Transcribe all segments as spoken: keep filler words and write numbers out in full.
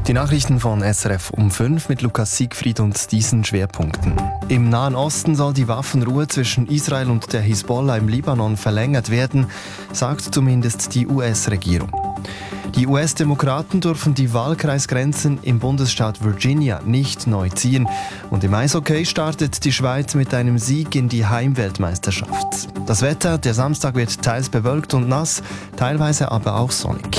Die Nachrichten von S R F um fünf mit Lukas Siegfried und diesen Schwerpunkten. Im Nahen Osten soll die Waffenruhe zwischen Israel und der Hisbollah im Libanon verlängert werden, sagt zumindest die U S-Regierung. Die U S-Demokraten dürfen die Wahlkreisgrenzen im Bundesstaat Virginia nicht neu ziehen. Und im Eishockey startet die Schweiz mit einem Sieg in die Heimweltmeisterschaft. Das Wetter, der Samstag wird teils bewölkt und nass, teilweise aber auch sonnig.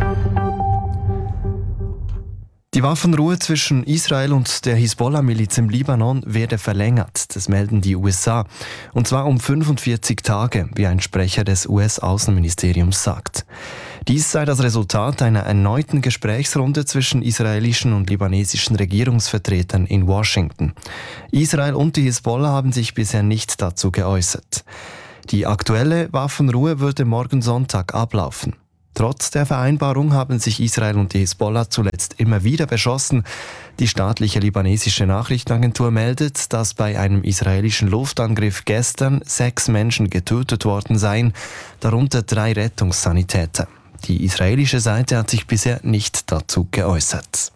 Die Waffenruhe zwischen Israel und der Hisbollah-Miliz im Libanon werde verlängert, das melden die U S A. Und zwar um fünfundvierzig Tage, wie ein Sprecher des U S-Außenministeriums sagt. Dies sei das Resultat einer erneuten Gesprächsrunde zwischen israelischen und libanesischen Regierungsvertretern in Washington. Israel und die Hisbollah haben sich bisher nicht dazu geäußert. Die aktuelle Waffenruhe würde morgen Sonntag ablaufen. Trotz der Vereinbarung haben sich Israel und die Hisbollah zuletzt immer wieder beschossen. Die staatliche libanesische Nachrichtenagentur meldet, dass bei einem israelischen Luftangriff gestern sechs Menschen getötet worden seien, darunter drei Rettungssanitäter. Die israelische Seite hat sich bisher nicht dazu geäußert.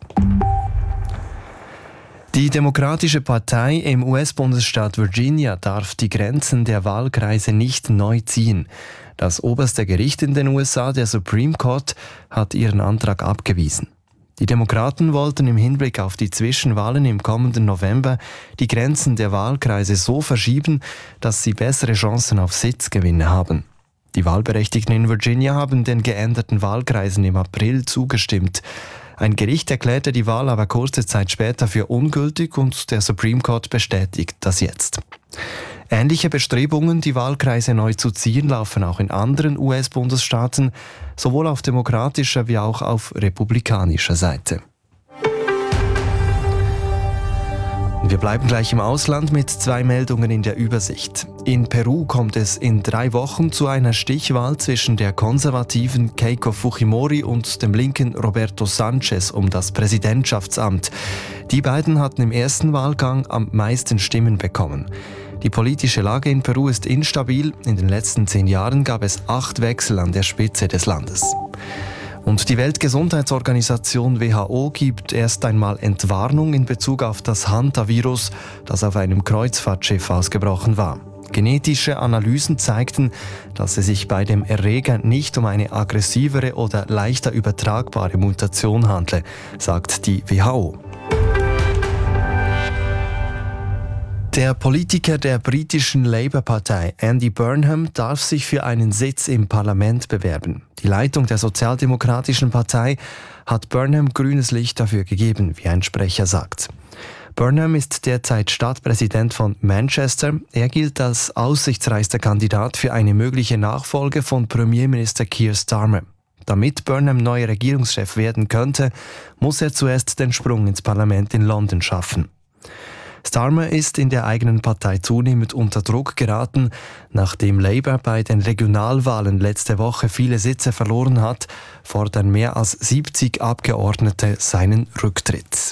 Die Demokratische Partei im U S-Bundesstaat Virginia darf die Grenzen der Wahlkreise nicht neu ziehen. Das oberste Gericht in den U S A, der Supreme Court, hat ihren Antrag abgewiesen. Die Demokraten wollten im Hinblick auf die Zwischenwahlen im kommenden November die Grenzen der Wahlkreise so verschieben, dass sie bessere Chancen auf Sitzgewinne haben. Die Wahlberechtigten in Virginia haben den geänderten Wahlkreisen im April zugestimmt. Ein Gericht erklärte die Wahl aber kurze Zeit später für ungültig und der Supreme Court bestätigt das jetzt. Ähnliche Bestrebungen, die Wahlkreise neu zu ziehen, laufen auch in anderen U S-Bundesstaaten, sowohl auf demokratischer wie auch auf republikanischer Seite. Wir bleiben gleich im Ausland mit zwei Meldungen in der Übersicht. In Peru kommt es in drei Wochen zu einer Stichwahl zwischen der konservativen Keiko Fujimori und dem linken Roberto Sanchez um das Präsidentschaftsamt. Die beiden hatten im ersten Wahlgang am meisten Stimmen bekommen. Die politische Lage in Peru ist instabil. In den letzten zehn Jahren gab es acht Wechsel an der Spitze des Landes. Und die Weltgesundheitsorganisation W H O gibt erst einmal Entwarnung in Bezug auf das Hantavirus, das auf einem Kreuzfahrtschiff ausgebrochen war. Genetische Analysen zeigten, dass es sich bei dem Erreger nicht um eine aggressivere oder leichter übertragbare Mutation handle, sagt die W H O. Der Politiker der britischen Labour-Partei, Andy Burnham, darf sich für einen Sitz im Parlament bewerben. Die Leitung der Sozialdemokratischen Partei hat Burnham grünes Licht dafür gegeben, wie ein Sprecher sagt. Burnham ist derzeit Stadtpräsident von Manchester. Er gilt als aussichtsreichster Kandidat für eine mögliche Nachfolge von Premierminister Keir Starmer. Damit Burnham neuer Regierungschef werden könnte, muss er zuerst den Sprung ins Parlament in London schaffen. Starmer ist in der eigenen Partei zunehmend unter Druck geraten. Nachdem Labour bei den Regionalwahlen letzte Woche viele Sitze verloren hat, fordern mehr als siebzig Abgeordnete seinen Rücktritt.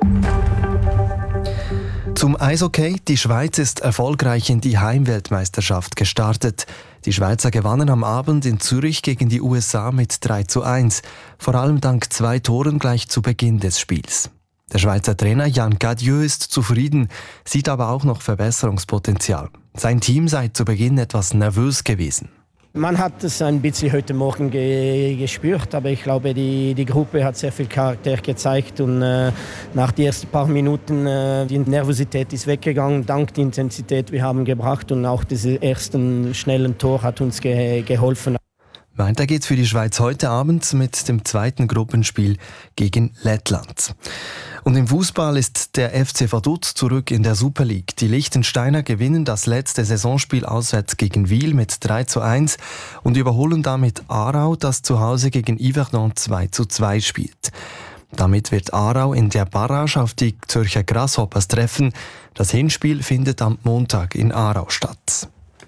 Zum Eishockey. Die Schweiz ist erfolgreich in die Heimweltmeisterschaft gestartet. Die Schweizer gewannen am Abend in Zürich gegen die U S A mit drei zu eins, vor allem dank zwei Toren gleich zu Beginn des Spiels. Der Schweizer Trainer Jan Cadieux ist zufrieden, sieht aber auch noch Verbesserungspotenzial. Sein Team sei zu Beginn etwas nervös gewesen. Man hat es ein bisschen heute Morgen ge- gespürt, aber ich glaube, die, die Gruppe hat sehr viel Charakter gezeigt und äh, nach den ersten paar Minuten äh, die Nervosität ist weggegangen, dank der Intensität wir haben gebracht und auch dieses ersten schnellen Tor hat uns ge- geholfen. Weiter geht's für die Schweiz heute Abend mit dem zweiten Gruppenspiel gegen Lettland. Und im Fußball ist der F C Vaduz zurück in der Super League. Die Liechtensteiner gewinnen das letzte Saisonspiel auswärts gegen Wil mit drei zu eins und überholen damit Aarau, das zu Hause gegen Yverdon zwei zu zwei spielt. Damit wird Aarau in der Barrage auf die Zürcher Grasshoppers treffen. Das Hinspiel findet am Montag in Aarau statt.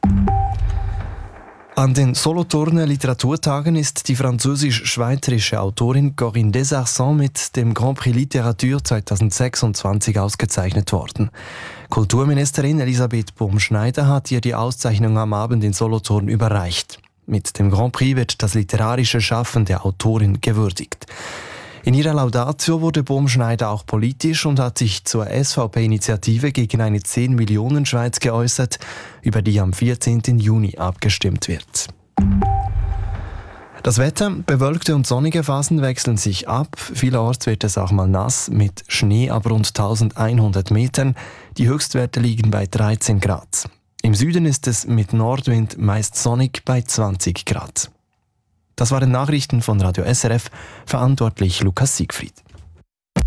An den Solothurner Literaturtagen ist die französisch-schweizerische Autorin Corinne Desarcens mit dem Grand Prix Literatur zweitausendsechsundzwanzig ausgezeichnet worden. Kulturministerin Elisabeth Bumschneider hat ihr die Auszeichnung am Abend in Solothurn überreicht. Mit dem Grand Prix wird das literarische Schaffen der Autorin gewürdigt. In ihrer Laudatio wurde Baumschneider auch politisch und hat sich zur S V P-Initiative gegen eine zehn Millionen Schweiz geäußert, über die am vierzehnten Juni abgestimmt wird. Das Wetter, bewölkte und sonnige Phasen wechseln sich ab. Vielerorts wird es auch mal nass, mit Schnee ab rund eintausendeinhundert Metern. Die Höchstwerte liegen bei dreizehn Grad. Im Süden ist es mit Nordwind meist sonnig bei zwanzig Grad. Das waren Nachrichten von Radio S R F, verantwortlich Lukas Siegfried.